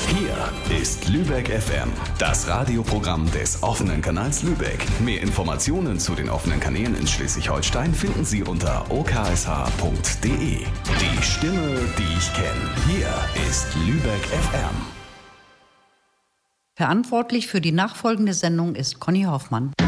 Hier ist Lübeck FM, das Radioprogramm des offenen Kanals Lübeck. Mehr Informationen zu den offenen Kanälen in Schleswig-Holstein finden Sie unter oksh.de. Die Stimme, die ich kenne. Hier ist Lübeck FM. Verantwortlich für die nachfolgende Sendung ist Conny Hoffmann.